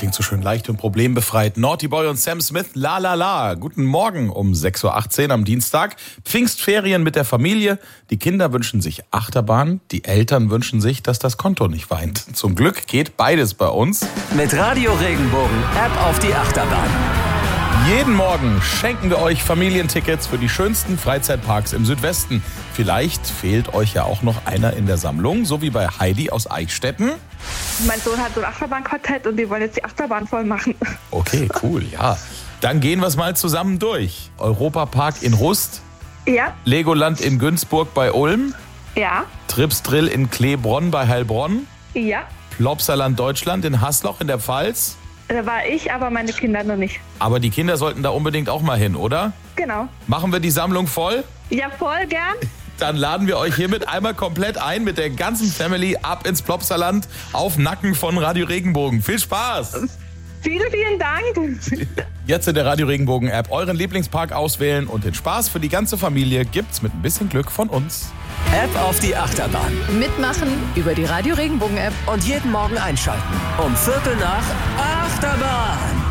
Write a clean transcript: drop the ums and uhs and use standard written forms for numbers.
klingt so schön leicht und problembefreit. Naughty Boy und Sam Smith, la la la. Guten Morgen um 6.18 Uhr am Dienstag. Pfingstferien mit der Familie. Die Kinder wünschen sich Achterbahn. Die Eltern wünschen sich, dass das Konto nicht weint. Zum Glück geht beides bei uns. Mit Radio Regenbogen App auf die Achterbahn. Jeden Morgen schenken wir euch Familientickets für die schönsten Freizeitparks im Südwesten. Vielleicht fehlt euch ja auch noch einer in der Sammlung, so wie bei Heidi aus Eichstätten. Mein Sohn hat so ein Achterbahnquartett und die wollen jetzt die Achterbahn voll machen. Okay, cool, ja. Dann gehen wir es mal zusammen durch. Europapark in Rust. Ja. Legoland in Günzburg bei Ulm. Ja. Trips Drill in Kleebronn bei Heilbronn. Ja. Plopsaland Deutschland in Hasloch in der Pfalz. Da war ich, aber meine Kinder noch nicht. Aber die Kinder sollten da unbedingt auch mal hin, oder? Genau. Machen wir die Sammlung voll? Ja, voll gern. Dann laden wir euch hiermit einmal komplett ein mit der ganzen Family ab ins Plopsaland auf Nacken von Radio Regenbogen. Viel Spaß! Vielen, vielen Dank. Jetzt in der Radio Regenbogen App euren Lieblingspark auswählen und den Spaß für die ganze Familie gibt's mit ein bisschen Glück von uns. App auf die Achterbahn. Mitmachen über die Radio Regenbogen App. Und jeden Morgen einschalten. Um 7:45 Achterbahn.